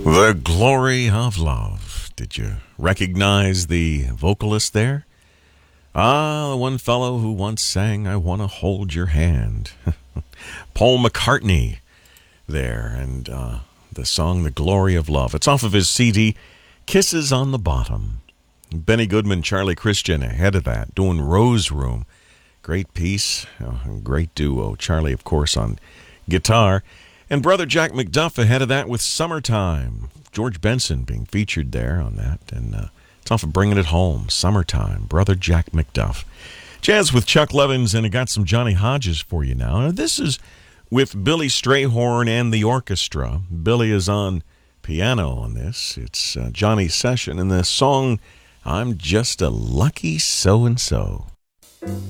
The Glory of Love. Did you recognize the vocalist there? Ah, the one fellow who once sang, I Want to Hold Your Hand. Paul McCartney there, and the song The Glory of Love. It's off of his CD, Kisses on the Bottom. Benny Goodman, Charlie Christian ahead of that, doing Rose Room. Great piece, great duo. Charlie, of course, on guitar. And Brother Jack McDuff ahead of that with Summertime. George Benson being featured there on that. And it's off of Bringing It Home, Summertime, Brother Jack McDuff. Jazz with Chuck Levins, and I got some Johnny Hodges for you now. Now, this is with Billy Strayhorn and the orchestra. Billy is on piano on this. It's Johnny's session, and the song, I'm Just a Lucky So-and-So.